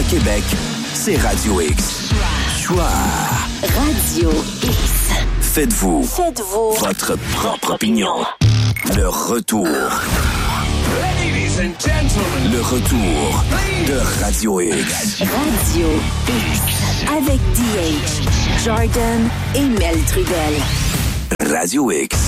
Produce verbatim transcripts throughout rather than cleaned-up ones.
Québec, c'est Radio X. Choix. Radio X. Faites-vous. Faites-vous. Votre propre opinion. Le retour. Ladies and gentlemen. Le retour de Radio X. Radio X. Avec D H, Jordan et Mel Trudel. Radio X.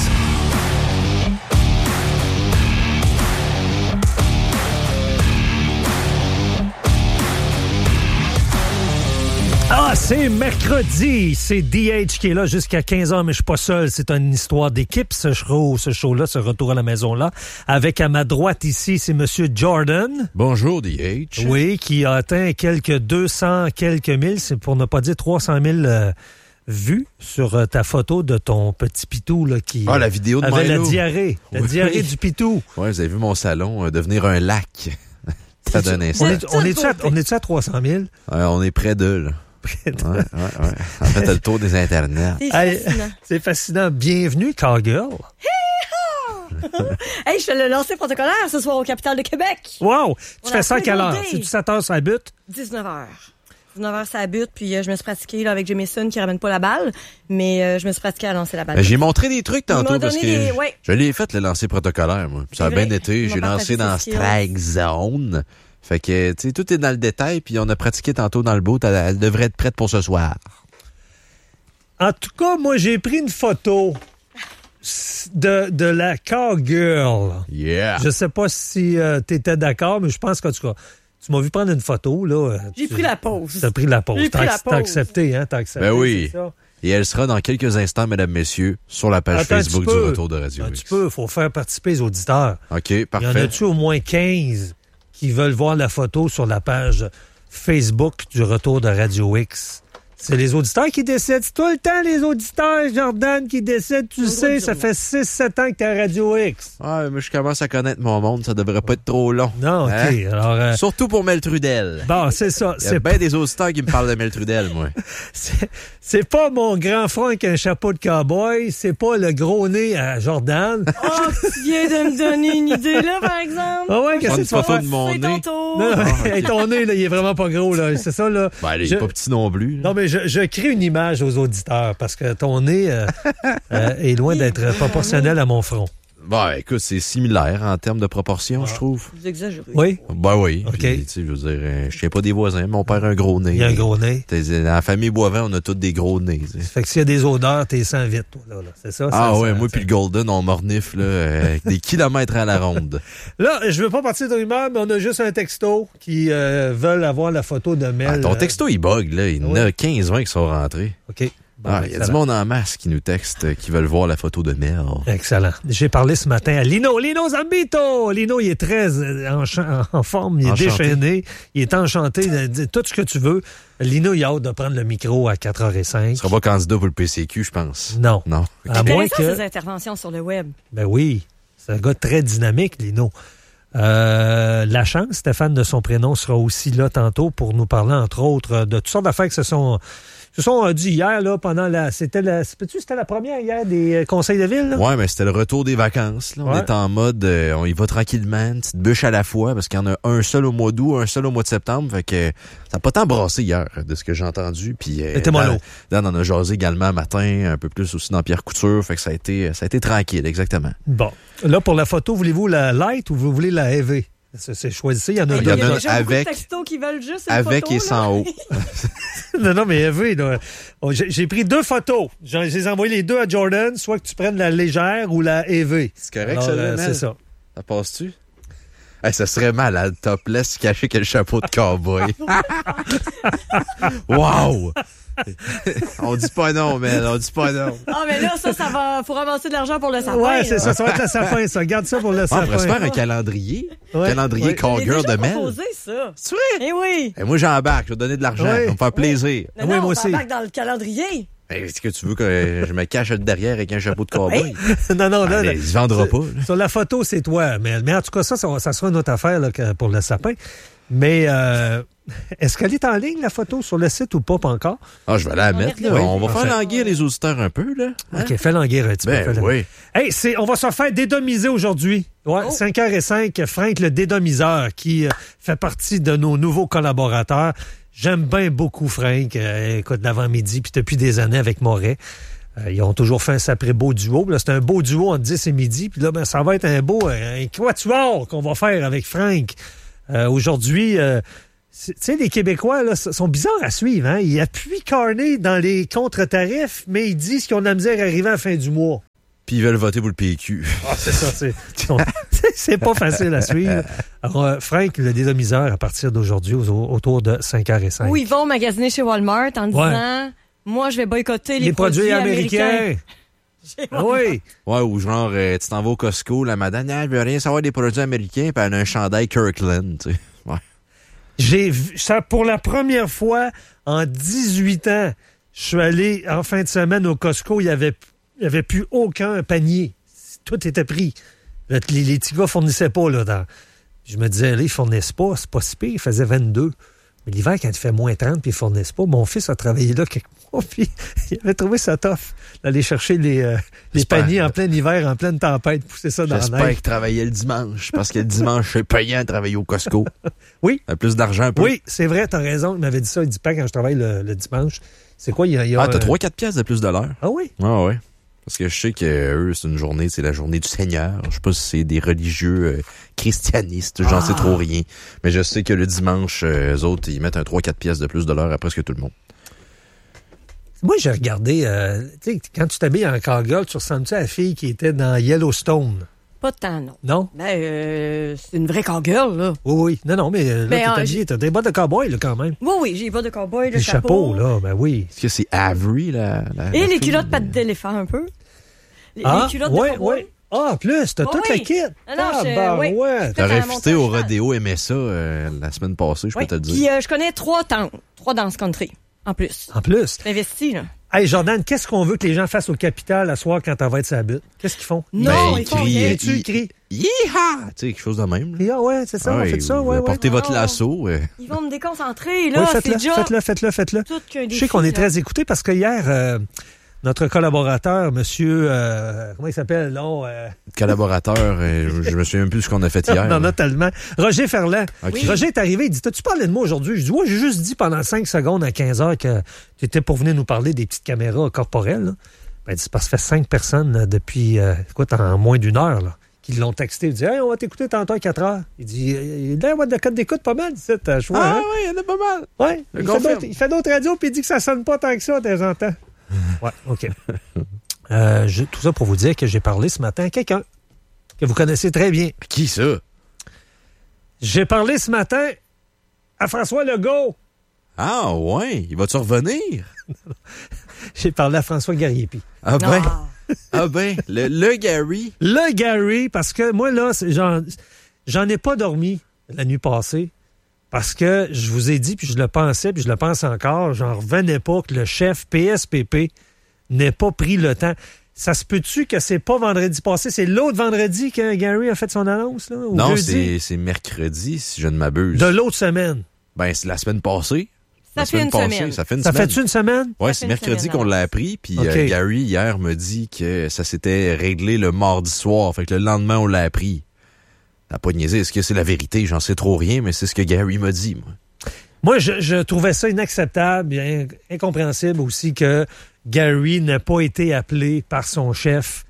Ah, c'est mercredi. C'est D H qui est là jusqu'à quinze heures, mais je suis pas seul. C'est une histoire d'équipe, ce show, ce show-là, ce retour à la maison-là. Avec à ma droite ici, c'est Monsieur Jordan. Bonjour, D H. Oui, qui a atteint quelques deux cents, quelques mille, c'est pour ne pas dire trois cent mille euh, vues sur euh, ta photo de ton petit pitou là, qui Ah, la vidéo de avait Milo. la diarrhée. La Oui. diarrhée du pitou. Ouais, vous avez vu mon salon euh, devenir un lac. Ça donnait ça. On est, on est-tu à, on est-tu à trois cent mille? Ouais, on est près d'eux, là. Ouais, ouais, ouais. En fait, t'as le tour des internets. C'est Hey, fascinant. c'est fascinant. Bienvenue, Cowgirl. Hey, je fais le lancer protocolaire ce soir au Capitole de Québec. Wow! Tu On fais a ça à pris quelle heure? monter. C'est-tu sept heures sur la butte? dix-neuf heures. dix-neuf heures, ça bute, puis euh, je me suis pratiquée là, avec Jamison qui ramène pas la balle, mais euh, je me suis pratiquée à lancer la balle. Ben, j'ai montré des trucs Ils m'ont tantôt parce donné que des- je, ouais. je l'ai fait le lancer protocolaire, moi. Ça a C'est bien vrai. été. Ils J'ai m'ont lancé partagé dans ses Strike Zone. Fait que, tu sais, tout est dans le détail, puis on a pratiqué tantôt dans le bout. Elle, elle devrait être prête pour ce soir. En tout cas, moi, j'ai pris une photo de, de la Cowgirl. Yeah! Je sais pas si euh, tu étais d'accord, mais je pense qu'en tout cas, tu m'as vu prendre une photo. là. J'ai Tu- pris la pause. T'as pris la pause. J'ai T'as, pris la ac- t'as pause. accepté, hein? T'as accepté. Ben oui. c'est ça. Et elle sera dans quelques instants, mesdames, messieurs, sur la page Attends un Facebook petit du peu. Retour de Radio Un X. petit peu, il faut faire participer les auditeurs. OK, Il y en parfait. a-tu au moins quinze qui veulent voir la photo sur la page Facebook du Retour de Radio X? C'est les auditeurs qui décident. C'est tout le temps les auditeurs, Jordan, qui décident. Tu le sais, ça fait six sept ans que t'es à Radio X. Ah, mais je commence à connaître mon monde, ça devrait pas être trop long. Non, OK. Hein? Alors, euh, Surtout pour Mel Trudel. bon, c'est ça. Il y a C'est bien des auditeurs qui me parlent de Mel Trudel, moi. C'est, c'est pas mon grand frère avec un chapeau de cowboy, c'est pas le gros nez à Jordan. Oh, tu viens de me donner une idée, là, par exemple. Ah ouais, qu'est-ce Prends que une tu vas photo faire? de mon C'est nez. ton tour. Non, non, hey, ton nez, là, il est vraiment pas gros, là. C'est ça, là. Ben, il Je- est pas petit non plus. là. Non, mais je, je crée une image aux auditeurs parce que ton nez euh, euh, est loin d'être proportionnel à mon front. Ben, écoute, c'est similaire en termes de proportion, je trouve. Vous exagérez. Oui? Ben oui. OK. Puis, tu sais, je veux dire, euh, je sais pas des voisins, mon père a un gros nez. Il y a un gros nez. T'sais, Dans la famille Boivin, on a tous des gros nez. tu sais. Fait que s'il y a des odeurs, t'es sens vite, toi, là. là. C'est ça? Ah ça, ouais, ça, moi ça. puis le Golden, on mornifle là, euh, avec des kilomètres à la ronde. Là, je veux pas partir de rumeur, mais on a juste un texto qui euh, veulent avoir la photo de Mel. Ah, ton euh, texto, il bug, là. Il y en oui. a quinze vingt qui sont rentrés. OK. Bon, Ah, il y a du excellent. monde en masse qui nous texte, euh, qui veulent voir la photo de Mel. Excellent. J'ai parlé ce matin à Lino. Lino Zambito! Lino, il est très euh, en, cha- en forme, il est Enchanté. déchaîné, il est enchanté, de- de- tout ce que tu veux. Lino, il a hâte de prendre le micro à quatre heures cinq. Il sera pas candidat pour le P C Q, je pense. Non. Non. À moins Intéressant, que... ces interventions sur le web. Ben oui, c'est un gars très dynamique, Lino. Euh, la chance, Stéphane de son prénom, sera aussi là tantôt pour nous parler, entre autres, de toutes sortes d'affaires qui se sont, se sont euh, dit hier, là, pendant la... C'était la... C'était la première hier des euh, conseils de ville, là? Ouais, mais c'était le retour des vacances. Là. On Ouais. est en mode, euh, on y va tranquillement, une petite bûche à la fois, parce qu'il y en a un seul au mois d'août, un seul au mois de septembre. Fait que ça n'a pas tant brassé hier, de ce que j'ai entendu. Puis euh, C'était mollo. Dan, Dan en a jasé également matin, un peu plus aussi dans Pierre Couture. Fait que ça a été, ça a été tranquille, exactement. Bon. Là, pour la photo, voulez-vous la light ou vous voulez la heavy? C'est, c'est choisissez, il y en a Il deux. y en Il y a a déjà beaucoup avec- de textos qui veulent juste une Avec photo, et là. sans haut. Non, non, mais heavy, là. Oh, J'ai, j'ai pris deux photos. J'ai, je les ai envoyées les deux à Jordan, soit que tu prennes la légère ou la heavy. C'est correct, Alors, ça, euh, Mel? c'est ça. Ça passe-tu? Hey, ça serait malade, topless, caché que le chapeau de cowboy. Wow! On dit pas non, Mel, on dit pas non. Ah, mais là, ça, ça va. Faut ramasser de l'argent pour le sapin. Ouais, c'est là. ça. Ça va être le sapin, ça. Garde ça pour le Ah, on pourrait se sapin. faire un calendrier. Ouais. Calendrier Ouais. J'ai cowgirl déjà de Mel. proposé ça. C'est vrai? Eh oui. Et moi, j'embarque, je vais donner de l'argent, Ouais. ça va me faire plaisir. Mais Oui, non, moi on aussi. s'embarque dans le calendrier. Hey, est-ce que tu veux que je me cache derrière avec un chapeau de cowboy? Non, non, Ah, là, mais là, il se vendra c'est- pas, là. Sur la photo, c'est toi. Mais, mais en tout cas, ça, ça, ça sera une autre affaire là, que pour le sapin. Mais euh, Est-ce qu'elle est en ligne, la photo, sur le site ou pas, pas encore? Ah, je vais la On mettre, est là. oui. On va Parfait. faire languir les auditeurs un peu, là. Hein? OK, fais languir un petit Ben peu. fais oui. Hey, c'est, on va se faire dédomiser aujourd'hui. Ouais, Oh. cinq heures cinq, Frank le dédomiseur, qui euh, fait partie de nos nouveaux collaborateurs. J'aime bien beaucoup Frank. Euh, écoute, l'avant-midi, puis depuis des années avec Moret. Euh, ils ont toujours fait un sacré beau duo. Là, c'est un beau duo entre dix et midi. Puis là, ben, ça va être un beau un quatuor qu'on va faire avec Frank. Euh, aujourd'hui, euh, tu sais, les Québécois là, sont bizarres à suivre. Hein? Ils appuient Carney dans les contre-tarifs, mais ils disent qu'ils ont de la misère à arriver à la fin du mois. Puis ils veulent voter pour le P Q. Ah, c'est ça, c'est, c'est pas facile à suivre. Alors, euh, Frank, le dédomiseur, à partir d'aujourd'hui, aux- autour de cinq heures cinq. Où ils vont magasiner chez Walmart en Ouais. disant, moi, je vais boycotter les, Les produits, américains. américains. Ah oui. Ouais, ou genre, euh, tu t'en vas au Costco, la madame, elle veut rien savoir des produits américains, puis elle a un chandail Kirkland, tu sais. Ouais. J'ai vu ça pour la première fois en dix-huit ans. Je suis allé en fin de semaine au Costco, il y avait, il y avait plus aucun panier. Tout était pris. Le- Les, les petits gars fournissaient pas, là. Dans... Je me disais, là, ils fournissent pas, c'est pas si pire, il faisait vingt-deux. Mais l'hiver, quand il fait moins trente puis ils fournissent pas, mon fils a travaillé là quelques mois, puis il avait trouvé ça tough d'aller chercher les, euh, les J'espère. paniers en plein hiver, en pleine tempête, pousser ça dans la J'espère neige. qu'il travaillait le dimanche, parce que le dimanche, c'est payant de travailler au Costco. Oui. T'as plus d'argent un peu. Oui, c'est vrai, t'as raison. Il m'avait dit ça, il dit pas quand je travaille le, le dimanche. C'est quoi, il y a... il y a Ah, t'as un- trois quatre piastres de plus de l'heure. Ah oui? Ah ouais. Parce que je sais que eux, c'est une journée, c'est la journée du Seigneur. Je sais pas si c'est des religieux euh, christianistes, j'en Ah. sais trop rien. Mais je sais que le dimanche, euh, eux autres, ils mettent un trois quatre piastres de plus de l'heure à presque tout le monde. Moi, j'ai regardé, euh, tu sais, quand tu t'habilles en cowgirl, tu ressembles-tu à la fille qui était dans Yellowstone? Pas tant, non. Non? Ben, euh, c'est une vraie cowgirl, là. Oui, oui. Non, non, mais euh, là, Ben, t'es euh, habillé, t'as des bottes de cowboy, là, quand même. Oui, oui, j'ai pas de cowboy, le Le chapeau, chapeau. là, ben oui. Est-ce que c'est Avery, la, la Et la les fille? culottes pattes d'éléphant, un peu. Les, Ah, les culottes ouais, de cowboy. ouais. Ah, en plus, t'as Oui, toute la oui. kit. Ah non, je- Tabarouette. oui. T'aurais Fait un fité au montage. rodéo aimé ça euh, la semaine passée, je Oui. peux te le Puis dire. euh, je connais trois tantes, trois danses country, en plus. En plus. C'est investi, là. Hey, Jordan, qu'est-ce qu'on veut que les gens fassent au Capitole à soir quand on va être sa butte? Qu'est-ce qu'ils font? Non, Ben, ils font crie, rien. euh, Tu il- cries. Yeeha! Tu sais, quelque chose de même. là. Et ah ouais, c'est ça, on Ouais, fait ça, ou, ouais, euh, ouais. Portez votre Non. lasso. euh. Ils vont me déconcentrer, là. Oui, c'est faites-le, déjà faites-le, faites-le, faites-le. tout qu'un défi. Je sais qu'on est là. très écoutés parce que hier, euh, notre collaborateur, monsieur, euh, comment il s'appelle, non? Euh, Collaborateur, euh, je, je me souviens même plus de ce qu'on a fait hier. on en a tellement. Roger Ferland. Ok. Oui. Roger est arrivé, il dit, t'as-tu parlé de moi aujourd'hui? Je dis, ouais, j'ai juste dit pendant cinq secondes à quinze heures que tu étais pour venir nous parler des petites caméras corporelles. Là. Ben, il dit, c'est parce que ça fait cinq personnes là, depuis, euh, écoute, en moins d'une heure, là, qui l'ont texté. Il dit, hey, on va t'écouter tantôt à quatre heures. Il dit, il y a de code d'écoute pas mal, c'est un choix. Ah hein? oui, il y en a pas mal. Ouais, Je il fait, confirme. d'autres, il fait d'autres radios puis il dit que ça sonne pas tant que ça de temps en temps. Ouais, OK. Euh, je- tout ça pour vous dire que j'ai parlé ce matin à quelqu'un que vous connaissez très bien. Qui ça? J'ai parlé ce matin à François Legault. Ah ouais, il va-tu revenir? J'ai parlé à François Gariepi. Ah ben, Ah. ah ben, le, le Gary. Le Gary, parce que moi, là, c'est- j'en, j'en ai pas dormi la nuit passée. Parce que je vous ai dit, puis je le pensais, puis je le pense encore, j'en revenais pas que le chef P S P P n'ait pas pris le temps. Ça se peut-tu que c'est pas vendredi passé, c'est l'autre vendredi que Gary a fait son annonce, là? Ou Non, jeudi? c'est, c'est mercredi, si je ne m'abuse. De l'autre semaine. Ben, c'est la semaine passée. Ça La fait une passée, semaine. Ça fait une Ça semaine. fait-tu une semaine? Ouais, Ça c'est fait une mercredi semaine qu'on d'avance. l'a appris. Puis Ok. euh, Gary, hier, me dit que ça s'était réglé le mardi soir. Fait que le lendemain, on l'a appris. T'as pas niaisé. Est-ce que c'est la vérité? J'en sais trop rien, mais c'est ce que Gary m'a dit, moi. Moi, je, je trouvais ça inacceptable et in- incompréhensible aussi que Gary n'ait pas été appelé par son chef.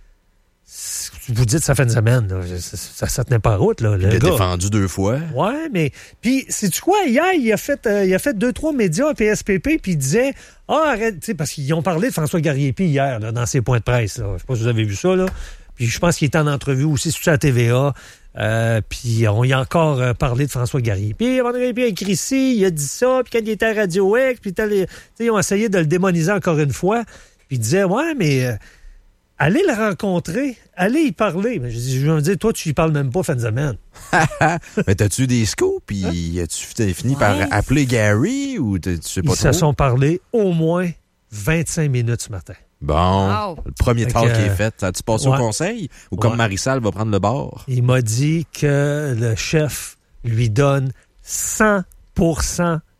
Vous dites ça fait une semaine, là. Ça, ça, ça tenait pas en route, là. Le Il l'a gars. défendu deux fois. Ouais, mais puis sais-tu quoi, hier il a fait euh, il a fait deux trois médias à P S P P puis il disait ah arrête, tu sais parce qu'ils ont parlé de François Gariepi hier là, dans ses points de presse là. Je sais pas si vous avez vu ça là. Puis je pense qu'il était en entrevue aussi sur la T V A. Euh, puis on y a encore euh, parlé de François Gariepi. François Gariepi a écrit ici, il a dit ça, puis quand il était à Radio X, puis t'as les- tu sais, ils ont essayé de le démoniser encore une fois. Puis il disait ouais mais euh, allez le rencontrer, allez y parler. Mais je dis, je vais me dire, toi, tu y parles même pas fin de semaine. Mais t'as-tu des scoops? Puis as-tu t'as fini Ouais. par appeler Gary ou t'as- tu sais pas Ils trop? se sont parlé au moins vingt-cinq minutes ce matin. Bon, Wow. le premier Fait talk que, qui est fait. As-tu passé ouais. au conseil? Ou comme Ouais. Marisal va prendre le bord? Il m'a dit que le chef lui donne cent pour cent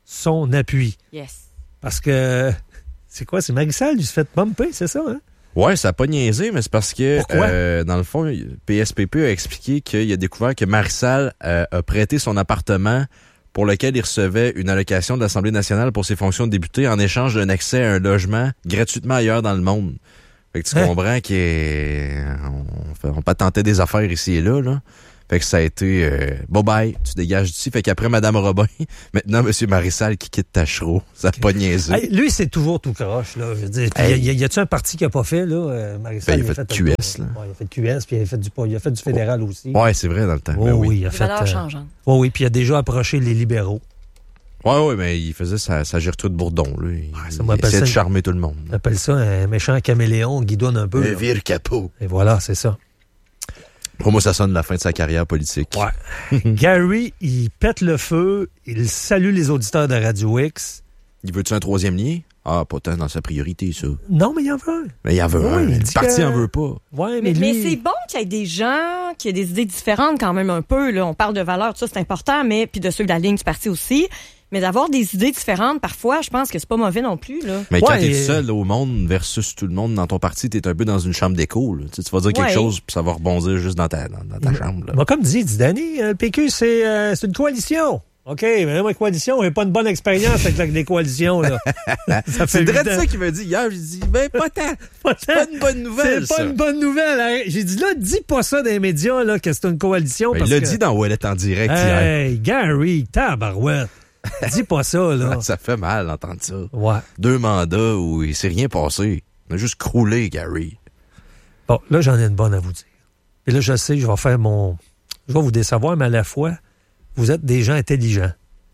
son appui. Yes. Parce que, c'est quoi, c'est Marissal qui se fait bumper, c'est ça, hein? Ouais, ça n'a pas niaisé, mais c'est parce que, euh, dans le fond, P S P P a expliqué qu'il a découvert que Marissal euh, a prêté son appartement pour lequel il recevait une allocation de l'Assemblée nationale pour ses fonctions de député en échange d'un accès à un logement gratuitement ailleurs dans le monde. Fait que tu hein? comprends qu'on on patentait des affaires ici et là, là. Fait que ça a été euh, bye bye, tu dégages d'ici. Fait qu'après Mme Robin, maintenant M. Marissal qui quitte Tachereau. Ça n'a pas niaisé. Hey, lui, c'est toujours tout croche, là. Je veux dire, hey. y, a, y a-tu un parti qui n'a pas fait, là? Euh, Marissal, ben, il, il a fait, fait Q S, là. Ouais, il a fait Q S, puis il a fait du, il a fait du fédéral oh. aussi. Ouais, c'est vrai, dans le temps. Oh, ben, oui. oui, il a Les fait. valeurs euh, changeantes. Oui, oui, puis il a déjà approché les libéraux. Ouais, ouais, mais il faisait sa, sa Gertrude Bourdon, là. Il, ouais, ça il essayait de charmer tout le monde. On appelle ça un méchant caméléon, guidonne un peu. Un vire capot. Et voilà, c'est ça. Pour moi, ça sonne la fin de sa carrière politique. Ouais. Gary, il pète le feu, il salue les auditeurs de Radio X. Il veut-tu un troisième lien? Ah, pas tant dans sa priorité, ça. Non, mais il en veut un. Mais il en veut oui, un. Il le parti que... en veut pas. Ouais, mais mais, mais lui... c'est bon qu'il y ait des gens qui aient des idées différentes quand même un peu. Là. On parle de valeurs, tout ça, c'est important, mais puis de ceux de la ligne du parti aussi. Mais d'avoir des idées différentes, parfois, je pense que c'est pas mauvais non plus. Là. Mais quand ouais, t'es et... seul au monde versus tout le monde dans ton parti, t'es un peu dans une chambre d'écho. Là. Tu, sais, tu vas dire quelque ouais. chose puis ça va rebondir juste dans ta, dans, dans ta chambre. Là. Bah, comme dit, dit Danny, le P Q, c'est, euh, c'est une coalition. OK, mais même une coalition, j'ai pas une bonne expérience avec les coalitions. Là. Ça fait c'est vrai de ça qu'il m'a dit hier. J'ai dit, ben pas tant. Pas c'est pas une bonne nouvelle. C'est pas ça. une bonne nouvelle. Hein. J'ai dit, là, dis pas ça dans les médias, là, que c'est une coalition. Ben, parce il l'a que... dit dans Ouellet en direct hey, hier. Hey, Gary, tabarouette. Dis pas ça, là. Ça fait mal d'entendre ça. Ouais. Deux mandats où il s'est rien passé. On a juste croulé, Gary. Bon, là, j'en ai une bonne à vous dire. Et là, je sais, je vais faire mon... Je vais vous décevoir, mais à la fois, vous êtes des gens intelligents.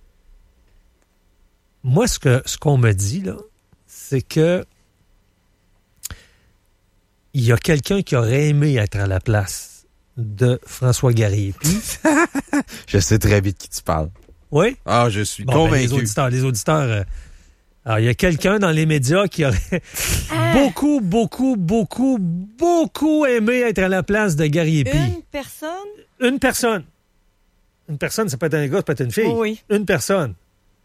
Moi, ce que ce qu'on me dit, là, c'est que il y a quelqu'un qui aurait aimé être à la place de François Garriépi. Je sais très vite qui tu parles. Oui? Ah, je suis bon, convaincu. Ben, les auditeurs, les auditeurs... Euh, alors, il y a quelqu'un dans les médias qui aurait ah. beaucoup, beaucoup, beaucoup, beaucoup aimé être à la place de Garriépi. Une personne? Une personne. Une personne, ça peut être un gars, ça peut être une fille. Oh oui. Une personne.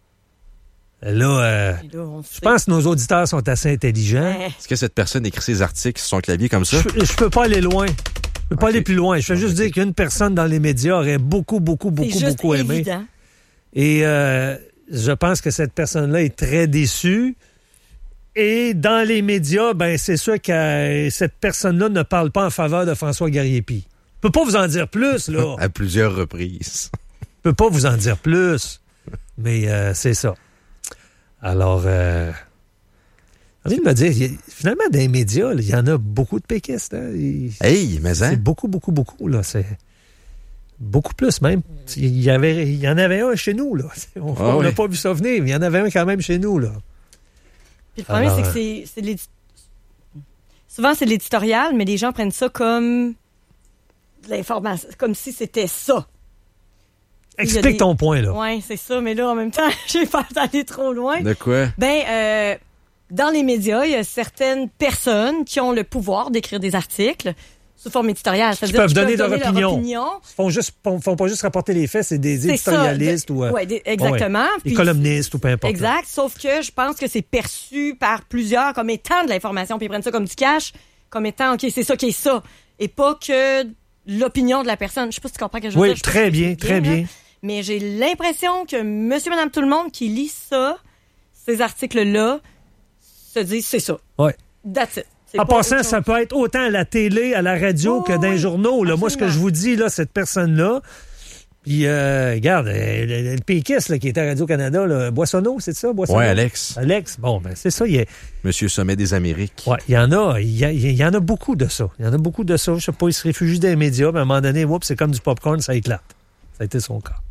Là, euh, là je pense que nos auditeurs sont assez intelligents. Ouais. Est-ce que cette personne écrit ses articles sur son clavier comme ça? Je, je peux pas aller loin. Je peux okay. pas aller plus loin. Je veux okay. juste dire qu'une personne dans les médias aurait beaucoup, beaucoup, beaucoup, C'est beaucoup juste aimé. Évident. Et euh, je pense que cette personne-là est très déçue. Et dans les médias, ben c'est sûr que cette personne-là ne parle pas en faveur de François Garriépi. Je peux pas vous en dire plus, là. À plusieurs reprises. Je peux pas vous en dire plus. Mais euh, c'est ça. Alors, euh, j'ai envie de me dire, y a, finalement, dans les médias, il y en a beaucoup de péquistes. Hein? Il, hey, mais hein? C'est beaucoup, beaucoup, beaucoup. Là. C'est beaucoup plus même. Il y, avait, il y en avait un chez nous. Là. On n'a ah, oui. pas vu ça venir, mais il y en avait un quand même chez nous. Là. Puis le problème, c'est que c'est, c'est l'édi... souvent, c'est l'éditorial, mais les gens prennent ça comme de l'information, comme si c'était ça. Explique des... ton point, là. Oui, c'est ça, mais là, en même temps, j'ai peur d'aller trop loin. De quoi? Ben, euh, dans les médias, il y a certaines personnes qui ont le pouvoir d'écrire des articles sous forme éditoriale. Qui peuvent donner, leur, donner opinion. leur opinion. Ils font, juste, font, font pas juste rapporter les faits, c'est des c'est éditorialistes. Ça, ou... Oui, exactement. Ouais, des columnistes ou peu importe. Exact, sauf que je pense que c'est perçu par plusieurs comme étant de l'information, puis ils prennent ça comme du cash, comme étant, OK, c'est ça qui est ça, et pas que l'opinion de la personne. Je sais pas si tu comprends ce que je veux oui, dire. Oui, très bien, très bien. bien. Mais j'ai l'impression que monsieur, madame, tout le monde qui lit ça, ces articles-là, se disent c'est ça. Oui. That's it. C'est en passant, ça peut être autant à la télé, à la radio oh, que dans les oui, journaux. Là. Moi, ce que je vous dis, là, cette personne-là, puis euh, regarde, le, le, le péquiste là, qui était à Radio-Canada, là, Boissonneau, c'est ça? Boissonneau? Oui, Alex. Alex, bon, ben c'est ça. Il est... Monsieur Sommet des Amériques. Oui, il y en a, il y, a, il y en a beaucoup de ça. Il y en a beaucoup de ça. Je sais pas, il se réfugie dans les médias, mais à un moment donné, oups, c'est comme du popcorn, ça éclate. Ça a été son cas.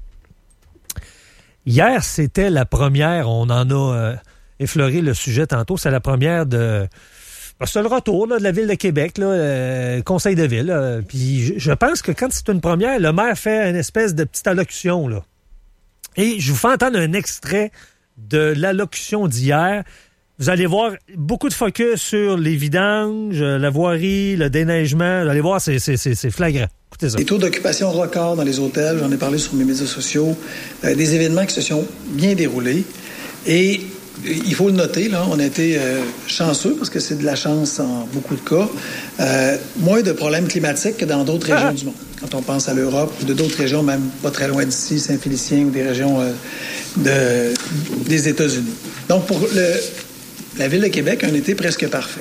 Hier, c'était la première, on en a euh, effleuré le sujet tantôt, c'est la première de... Ben, c'est le retour là, de la Ville de Québec, là, euh, conseil de ville. Là. Puis je, je pense que quand c'est une première, le maire fait une espèce de petite allocution. Là. Et je vous fais entendre un extrait de l'allocution d'hier. Vous allez voir beaucoup de focus sur les vidanges, la voirie, le déneigement. Vous allez voir, c'est, c'est, c'est, c'est flagrant. Écoutez ça. Les taux d'occupation records dans les hôtels, j'en ai parlé sur mes médias sociaux, euh, des événements qui se sont bien déroulés. Et il faut le noter, là, on a été euh, chanceux, parce que c'est de la chance en beaucoup de cas, euh, moins de problèmes climatiques que dans d'autres régions ah. du monde. Quand on pense à l'Europe ou de d'autres régions, même pas très loin d'ici, Saint-Félicien ou des régions euh, de, des États-Unis. Donc, pour le, la Ville de Québec, un été presque parfait.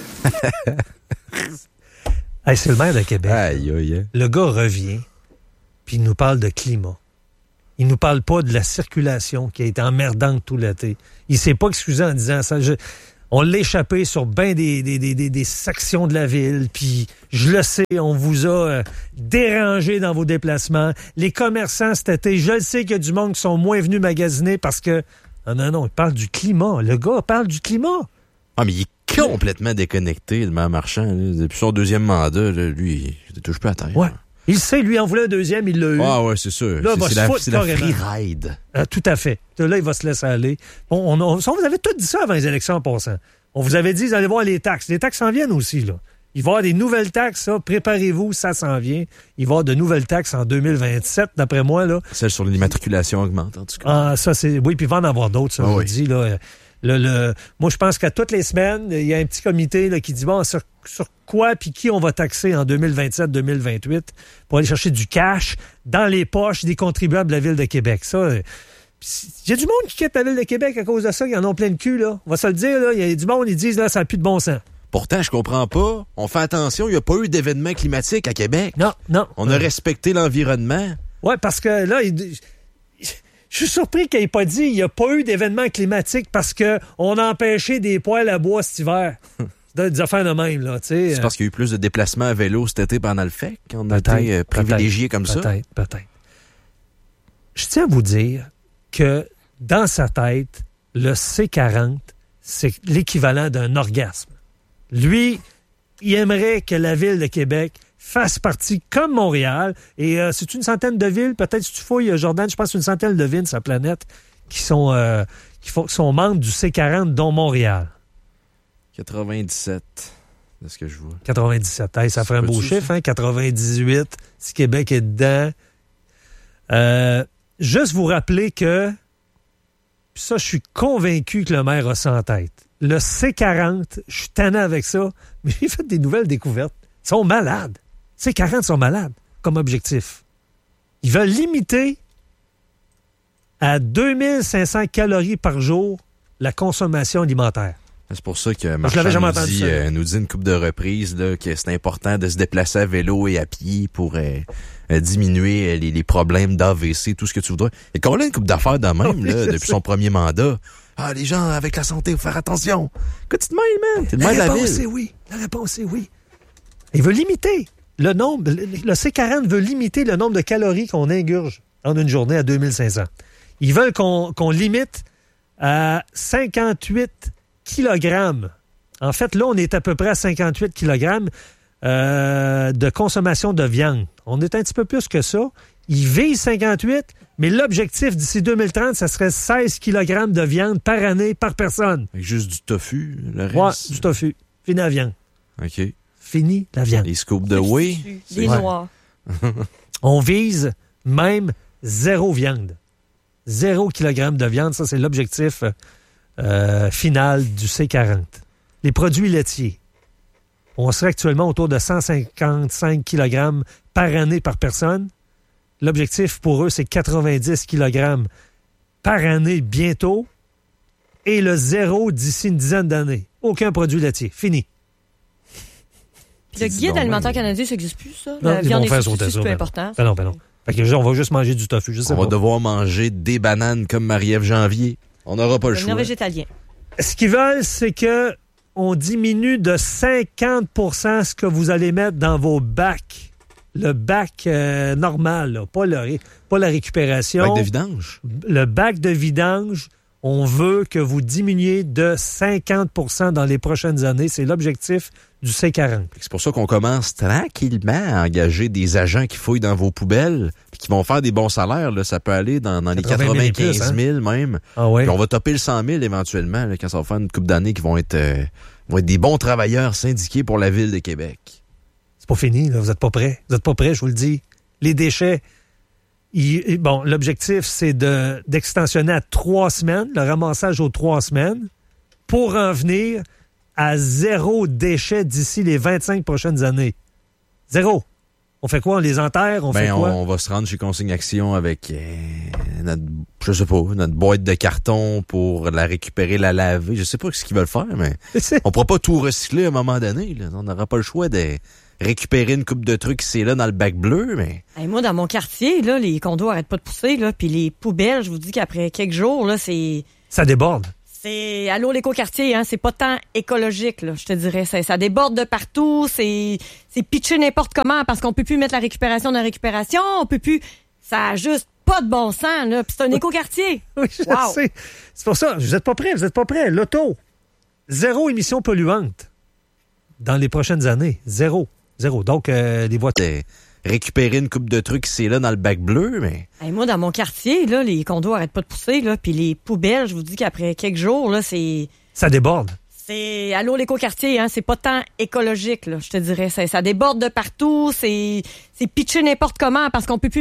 Hey, c'est le maire de Québec. Aïe, aïe, aïe. Le gars revient, puis il nous parle de climat. Il nous parle pas de la circulation qui a été emmerdante tout l'été. Il s'est pas excusé en disant ça. Je, on l'a échappé sur bien des, des, des, des, des sections de la ville, puis je le sais, on vous a euh, dérangé dans vos déplacements. Les commerçants cet été, je le sais qu'il y a du monde qui sont moins venus magasiner parce que... Non, non, non, il parle du climat. Le gars parle du climat. Ah, mais il est complètement déconnecté, le maire Marchand. Là. Depuis son deuxième mandat, là, lui, il ne touche plus à terre. Ouais. Il sait, lui en voulait un deuxième, il l'a eu. Ah ouais, c'est sûr. Là, c'est, va c'est, se la, foutre c'est la free carrément. ride. Ah, tout à fait. Là, il va se laisser aller. On, on, on, on vous avait tout dit ça avant les élections en passant. On vous avait dit, vous allez voir les taxes. Les taxes s'en viennent aussi, là. Il va y avoir des nouvelles taxes, ça. Préparez-vous, ça s'en vient. Il va y avoir de nouvelles taxes en deux mille vingt-sept, d'après moi, là. Celle sur l'immatriculation augmente, en tout cas. Ah, ça, c'est... Oui, puis il va en avoir d'autres, ça, ah, je vous oui. dis, là. Le, le... Moi, je pense qu'à toutes les semaines, il y a un petit comité là, qui dit, bon, sur, sur quoi puis qui on va taxer en deux mille vingt-sept deux mille vingt-huit pour aller chercher du cash dans les poches des contribuables de la Ville de Québec. Ça, il y a du monde qui quitte la Ville de Québec à cause de ça, ils en ont plein de cul, là. On va se le dire, là. Il y a du monde, ils disent, là, ça n'a plus de bon sens. Pourtant, je comprends pas. On fait attention, il n'y a pas eu d'événement climatique à Québec. Non, non. On a respecté l'environnement. Oui, parce que là, il... je suis surpris qu'il n'ait pas dit qu'il n'y a pas eu d'événement climatique parce qu'on a empêché des poêles à bois cet hiver. C'est des affaires de même, là, tu sais. C'est parce qu'il y a eu plus de déplacements à vélo cet été pendant le F E C qu'on a peut-être, été privilégiés comme peut-être, ça. Peut-être, peut-être. Je tiens à vous dire que dans sa tête, le C quarante, c'est l'équivalent d'un orgasme. Lui, il aimerait que la Ville de Québec fasse partie comme Montréal. Et euh, c'est une centaine de villes, peut-être si tu fouilles, Jordan, je pense une centaine de villes sur la planète qui sont, euh, qui font, sont membres du C quarante, dont Montréal. quatre-vingt-dix-sept, c'est ce que je vois. quatre-vingt-dix-sept, hey, ça ferait un beau chiffre, hein? quatre-vingt-dix-huit, si Québec est dedans. Euh, juste vous rappeler que, puis ça, je suis convaincu que le maire a ça en tête. Le C quarante, je suis tannant avec ça, mais j'ai fait des nouvelles découvertes. Ils sont malades. C quarante sont malades comme objectif. Ils veulent limiter à deux mille cinq cents calories par jour la consommation alimentaire. C'est pour ça que Marchand nous dit, euh, nous dit une couple de reprises là, que c'est important de se déplacer à vélo et à pied pour euh, euh, diminuer les, les problèmes d'A V C, tout ce que tu voudrais. Et qu'on a une couple d'affaires de même oui, là, depuis sais. son premier mandat. Ah, les gens avec la santé, faut faire attention. Que tu te mêles, man. T'es de la même réponse la ville. est oui. La réponse est oui. Il veut limiter le nombre. Le C quarante veut limiter le nombre de calories qu'on ingurge en une journée à deux mille cinq cents. Ils veulent qu'on, qu'on limite à cinquante-huit kilogrammes. En fait, là, on est à peu près à cinquante-huit kilogrammes euh, de consommation de viande. On est un petit peu plus que ça. Ils visent cinquante-huit, mais l'objectif d'ici deux mille trente, ça serait seize kilogrammes de viande par année, par personne. Avec juste du tofu, le reste? Ouais, du tofu. Fini la viande. OK. Fini la viande. Les scoops de whey? Les noix. On vise même zéro viande. Zéro kilogramme de viande, ça, c'est l'objectif euh, final du C quarante. Les produits laitiers. On serait actuellement autour de cent cinquante-cinq kilogrammes par année par personne. L'objectif pour eux, c'est quatre-vingt-dix kilogrammes par année bientôt et le zéro d'ici une dizaine d'années. Aucun produit laitier. Fini. Puis le guide alimentaire canadien, ça n'existe plus, ça? Non, la viande est c'est peu important. Ben non, ben non. Fait que on va juste manger du tofu. Je sais on pas. va devoir manger des bananes comme Marie-Ève Janvier. On n'aura pas le choix. végétalien. Ce qu'ils veulent, c'est que on diminue de cinquante pour cent ce que vous allez mettre dans vos bacs. Le bac euh, normal, là, pas, le, pas la récupération. Le bac de vidange? Le bac de vidange, on veut que vous diminuiez de cinquante pour cent dans les prochaines années. C'est l'objectif du C quarante. C'est pour ça qu'on commence tranquillement à engager des agents qui fouillent dans vos poubelles puis qui vont faire des bons salaires. Là. Ça peut aller dans, dans les quatre-vingt-quinze mille même. Ah ouais. Puis on va topper le cent mille éventuellement là, quand ça va faire une couple d'années qui vont être, euh, vont être des bons travailleurs syndiqués pour la Ville de Québec. C'est pas fini, là. Vous êtes pas prêts. Vous êtes pas prêts, je vous le dis. Les déchets. il, bon, l'objectif, c'est de, d'extensionner à trois semaines, le ramassage aux trois semaines, pour en venir à zéro déchet d'ici les vingt-cinq prochaines années. Zéro. On fait quoi? On les enterre? On ben, fait quoi? On va se rendre chez Consigne Action avec euh, notre, je sais pas, notre boîte de carton pour la récupérer, la laver. Je sais pas ce qu'ils veulent faire, mais on pourra pas tout recycler à un moment donné. Là. On n'aura pas le choix de récupérer une coupe de trucs c'est là dans le bac bleu, mais... Hey, moi, dans mon quartier, là, les condos arrêtent pas de pousser, là, puis les poubelles, je vous dis qu'après quelques jours, là, c'est... Ça déborde. C'est allô l'écoquartier, hein, c'est pas tant écologique, là, je te dirais. Ça, ça déborde de partout, c'est c'est pitché n'importe comment parce qu'on peut plus mettre la récupération dans la récupération, on peut plus. Ça a juste pas de bon sens, là. Puis c'est un écoquartier. Oui, je wow. sais. C'est pour ça, vous êtes pas prêts, vous êtes pas prêts. L'auto, zéro émission polluante dans les prochaines années. Zéro. Zéro. Donc, euh, les voitures... De récupérer une coupe de trucs c'est là dans le bac bleu, mais... Hey, moi, dans mon quartier, là, les condos arrêtent pas de pousser, là, puis les poubelles, je vous dis qu'après quelques jours, là, c'est... Ça déborde. C'est allô l'écoquartier, hein, c'est pas tant écologique, là, je te dirais. Ça, ça déborde de partout, c'est c'est pitché n'importe comment parce qu'on peut plus